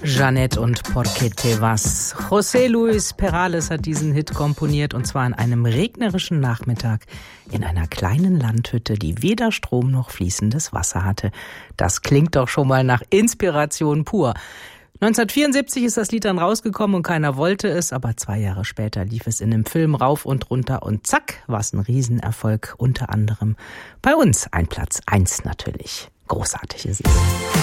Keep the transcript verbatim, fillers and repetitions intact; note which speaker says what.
Speaker 1: Jeanette und Porque te vas. José Luis Perales hat diesen Hit komponiert, und zwar an einem regnerischen Nachmittag in einer kleinen Landhütte, die weder Strom noch fließendes Wasser hatte. Das klingt doch schon mal nach Inspiration pur. neunzehnhundertvierundsiebzig ist das Lied dann rausgekommen und keiner wollte es, aber zwei Jahre später lief es in einem Film rauf und runter und zack, war es ein Riesenerfolg, unter anderem bei uns ein Platz eins natürlich. Großartig ist es.